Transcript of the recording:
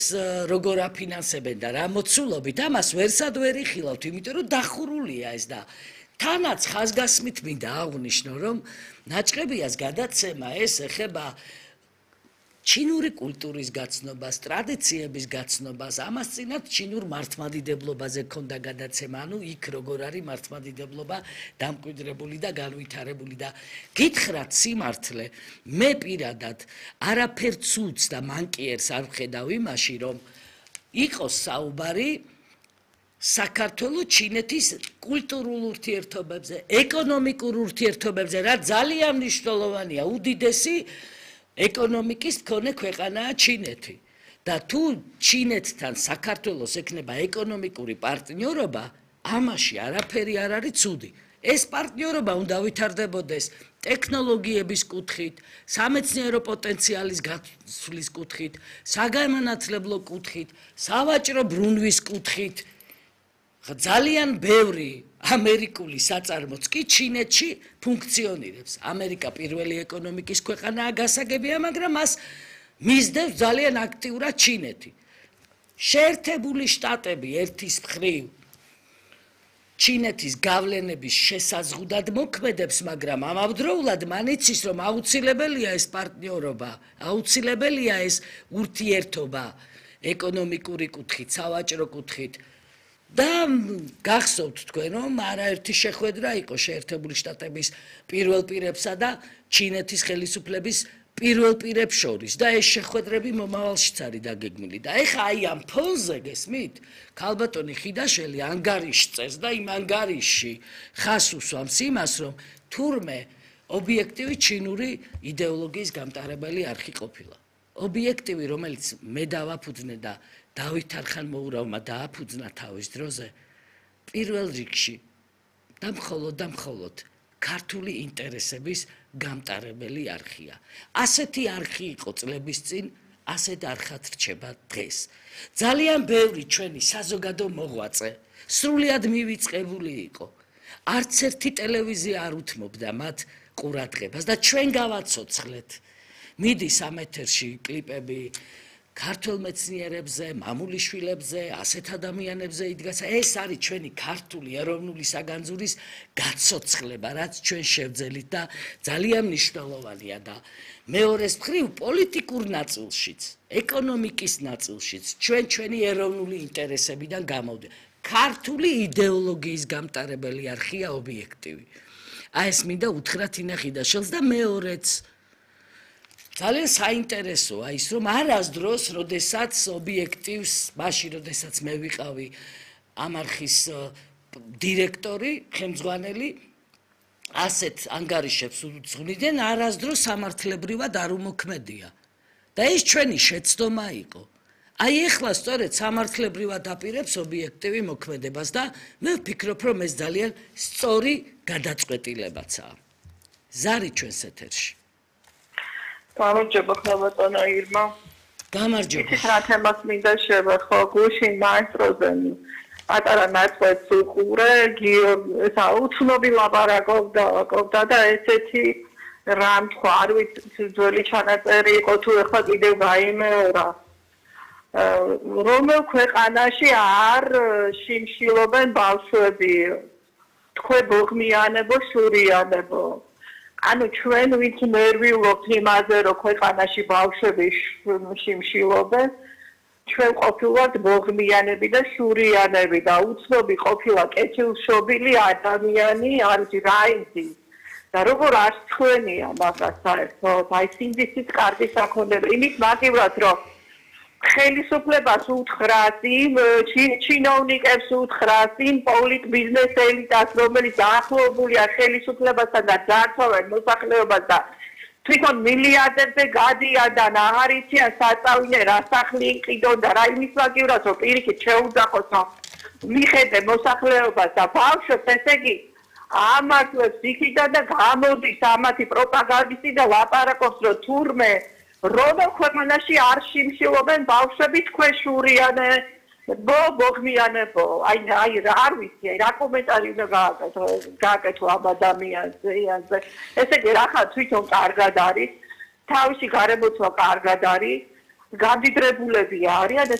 როგორ აფინანსებენ და რა მოცულობით, ამას ვერსად ვერ იხილავთ, იმიტომ რომ დახურულია ეს და თანაც ხაზგასმით მინდა აღვნიშნო, რომ ნაჭყებიას გადაცემა ეს ეხება ჩინური კულტურის გაცნობას, ტრადიციების გაცნობას, ამას წინათ ჩინურ მართლმადიდებლობაზე ქონდა გადაცემა, ანუ იქ როგორ არის მართლმადიდებლობა დამკვიდრებული და განვითარებული და გითხრათ სიმართლე, მე პირადად არაფერ ცუდს და მანკიერს არ ვხედავ იმაში, რომ იყოს საუბარი საქართველოს ჩინეთის კულტურულ ურთიერთობებზე, ეკონომიკურ ურთიერთობებზე, რა ძალიან მნიშვნელოვანია, უდიდესი ეკონომიკის მქონე ქვეყანაა ჩინეთი და თუ ჩინეთთან საქართველოს ექნება ეკონომიკური პარტნიორობა, ამაში არაფერი არ არის ცუდი. ეს პარტნიორობა უნდა ვითარდებოდეს ტექნოლოგიების კუთხით, სამეცნიერო პოტენციალის გაცვლის კუთხით, საგანმანათლებლო კუთხით, სავაჭრო ბრუნვის კუთხით. ძალიან ბევრი ამერიკული საწარმოც კი ჩინეთში ფუნქციონირებს. ამერიკა პირველი ეკონომიკის ქვეყანაა გასაგებია, მაგრამ მას მისდევს ძალიან აქტიურად ჩინეთი. შეერთებული შტატები ერთის მხრივ ჩინეთის გავლენების შესაზღუდად მოქმედებს, მაგრამ ამავდროულად მან იცის, რომ აუცილებელია ეს პარტნიორობა, აუცილებელია ეს ურთიერთობა ეკონომიკური კუთხით, სავაჭრო კუთხით. და გახსოვთ თქვენ, რომ არაერთი შეხვედრა იყო შეერთებული შტატების პირველ პირებსა და ჩინეთის ხელისუფლების პირველ პირებს შორის და ეს შეხვედრები მომავალშიც არის დაგეგმილი. და ეხა აი ამ ფონზე გესმით, ქალბატონი ხიდაშელი ანგარიშს წერს და იმ ანგარიშში ხას უსვამს იმას, რომ თურმე ობიექტივი ჩინური იდეოლოგიის გამტარებელი არხი ყოფილა. ობიექტივი, რომელიც მე დავაფუძნე და დავით არხანმოურავმა დააფუძნა თავის დროზე, პირველ რიგში და მხოლოდ ქართული ინტერესების გამტარებელი არხია. ასეთი არხი იყო წლების წინ, ასეთ არხად რჩება დღეს. ძალიან ბევრი ჩვენი საზოგადო მოღვაწე სრულიად მივიწყებული იყო. არც ერთი ტელევიზია არ უთმობდა მათ ყურადღებას და ჩვენ გავაცოცხლეთ. მიდის ამ ეთერში კლიპები ქართულ მეცნიერებზე, მამულიშვილებზე, ასეთ ადამიანებზე იდგას. ეს არის ჩვენი ქართული ეროვნული საგანძურის გაცოცხლება, რაც ჩვენ შევძელით და ძალიან მნიშვნელოვანია და მეორეს მხრივ პოლიტიკურ ნაწილშიც, ეკონომიკის ნაწილშიც ჩვენი ეროვნული ინტერესებიდან გამოვიდა. ქართული იდეოლოგიის გამტარებელი არხია ობიექტივი. აი ეს მინდა უთხრა თინა ხიდაშელს და მეორეც ძალიან საინტერესოა ის, რომ არასდროს, როდესაც ობიექტივს, მაშინ როდესაც მე ვიყავი ამ არხის დირექტორი, ხელმძღვანელი, ასეთ ანგარიშებს უძღვნიდნენ, არასდროს სამართლებრივად არ უმოქმედია. და ეს ჩვენი შეცდომა იყო. აი ეხლა სწორედ სამართლებრივად აპირებს ობიექტივი მოქმედებას და მე ვფიქრობ, რომ ეს ძალიან სწორი გადაწყვეტილებაცაა. ზარი ჩვენს ეთერში. გამარჯობა ხალბატონო ირმა. გამარჯობა. ის რა თემას მინდა შევეხო გუშინ მაესტროზე პატარა ნაწყვეტს უყურე ესა უცნობი ლაპარაკობდა და ესეთი რამ თქვა არ ვიცი ძველი ჩანაწერი იყო თუ ეხლა კიდევ გაიმეორა რომელ ქვეყანაში არ შიმშილობენ ბავშვები თქვენ ბოღმიანებო სურიანებო ანუ ჩვენ ვინც ნერვიულობთ იმაზე რომ ქვეყანაში ბავშვები შიმშილობენ ჩვენ ყოფილვართ ბოღმიანები და სურიანები და უცნობი ყოფილა კეთილშობილი ადამიანი არის რაინდი და როგორ არ თქვენია მაგას საერთოდ აი სინდისის კარგი საქონლება იმით მაგივრად რომ ხელისუფლებას უთხრას იმ ჩინოვნიკებს უთხრას იმ პოლიტ ბიზნეს ელიტას რომელიც ახლობულია ხელისუფლებასთან და ძარცვავენ მოსახლეობას და თვითონ მილიარდებზე გადიადან აღარ იციან საწავინე რა სახლი იყიდონ და რა იმის მაგივრად რომ პირიქით შეუძახოს რომ მიხედე მოსახლეობას და ბავშვებს ესე იგი ამართლებს იქიდან და გამოდის ამათი პროპაგანდისტი და ლაპარაკობს რომ თურმე რომელ ქვეყანაში არ შიმშილობენ ბავშვები თქვენ შურიანე ბოღმიანებო აი რა არ ვიცი აი რა კომენტარი უნდა გააკეთო ამ ადამიანზე ესე იგი რა ხა თვითონ კარგად არის თავისი გარემოცვა კარგად არის გამდიდრებულები არიან, ეს